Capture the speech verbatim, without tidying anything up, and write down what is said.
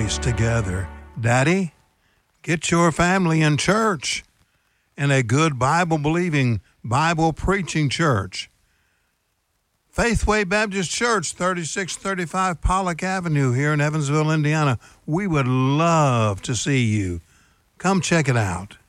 families together. Daddy, get your family in church, in a good Bible-believing, Bible-preaching church. Faithway Baptist Church, thirty-six thirty-five Pollock Avenue here in Evansville, Indiana. We would love to see you. Come check it out.